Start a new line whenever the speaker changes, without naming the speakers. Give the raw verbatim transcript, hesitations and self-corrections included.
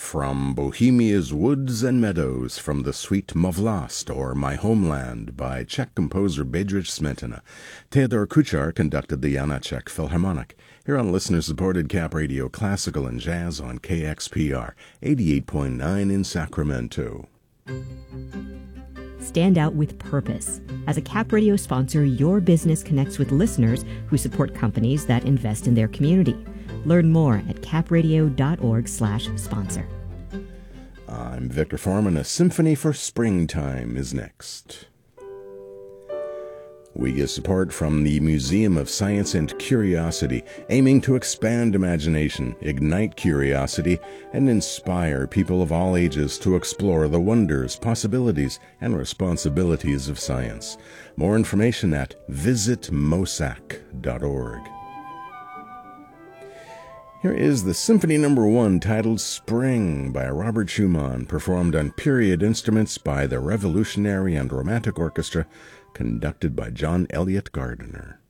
From Bohemia's Woods and Meadows, from the Suite Mavlast, or My Homeland, by Czech composer Bedřich Smetana. Theodor Kuchar conducted the Janáček Philharmonic, here on listener-supported Cap Radio Classical and Jazz on K X P R, eighty-eight point nine in Sacramento.
Stand out with purpose. As a Cap Radio sponsor, your business connects with listeners who support companies that invest in their community. Learn more at capradio.org slash sponsor.
I'm Victor Foreman. A Symphony for Springtime is next. We get support from the Museum of Science and Curiosity, aiming to expand imagination, ignite curiosity, and inspire people of all ages to explore the wonders, possibilities, and responsibilities of science. More information at visit mosac dot org. Here is the Symphony Number One, titled Spring, by Robert Schumann, performed on period instruments by the Revolutionary and Romantic Orchestra, conducted by John Elliott Gardiner.